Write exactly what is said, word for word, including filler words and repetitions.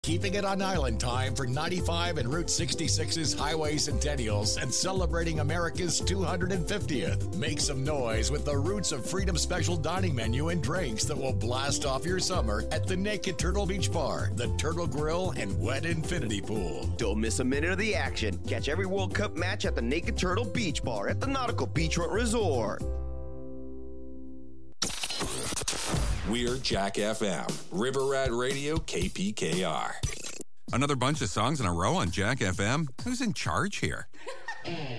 Keeping it on Island time for ninety-five and Route sixty-six's Highway Centennials and celebrating America's two hundred fiftieth. Make some noise with the Roots of Freedom special dining menu and drinks that will blast off your summer at the Naked Turtle Beach Bar, the Turtle Grill, and Wet Infinity Pool. Don't miss a minute of the action. Catch every World Cup match at the Naked Turtle Beach Bar at the Nautical Beachfront Resort. We're Jack F M, River Rat Radio, K P K R. Another bunch of songs in a row on Jack F M? Who's in charge here?